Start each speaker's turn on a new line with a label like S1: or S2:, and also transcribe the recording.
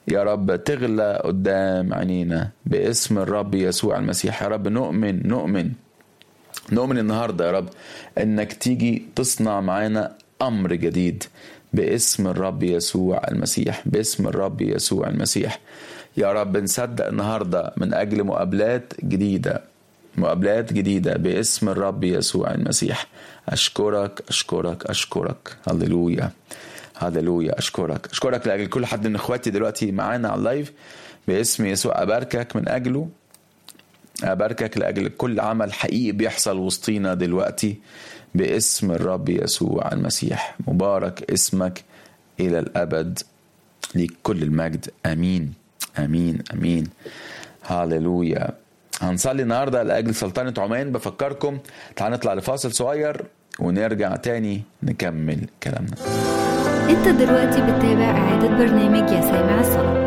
S1: يا رب تغلى قدام عينينا باسم الرب يسوع المسيح. يا رب نؤمن النهاردة يا رب انك تيجي تصنع معانا امر جديد باسم الرب يسوع المسيح، باسم الرب يسوع المسيح. يا رب نصدق النهاردة من اجل مقابلات جديدة باسم الرب يسوع المسيح. اشكرك. هللويا. اشكرك لاجل كل حد من اخواتي دلوقتي معانا على اللايف باسم يسوع. اباركك من اجله، أباركك لأجل كل عمل حقيقي بيحصل وسطينا دلوقتي باسم الرب يسوع المسيح. مبارك اسمك إلى الأبد، ليك كل المجد. آمين. هاللويا. هنصلي النهاردة لأجل سلطنة عمان. بفكركم تعال نطلع لفاصل صغير ونرجع تاني نكمل كلامنا.
S2: انت دلوقتي بتتابع إعادة برنامج يا سامع